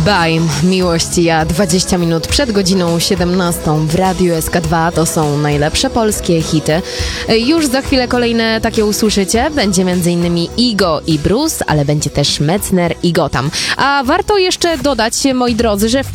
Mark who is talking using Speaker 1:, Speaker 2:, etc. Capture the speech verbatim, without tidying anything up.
Speaker 1: Bye, miłość i ja, dwadzieścia minut przed godziną siedemnastą w Radiu S K dwa. To są najlepsze polskie hity. Już za chwilę kolejne takie usłyszycie. Będzie m.in. Igo i Bruce, ale będzie też Metzner i Gotham. A warto jeszcze dodać, moi drodzy, że w